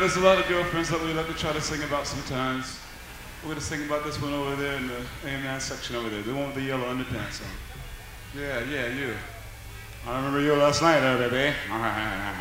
there's a lot of girlfriends that we like to try to sing about sometimes. We're going to sing about this one over there in the A-man section over there, the one with the yellow underpants on. Yeah, you. I remember you last night, baby.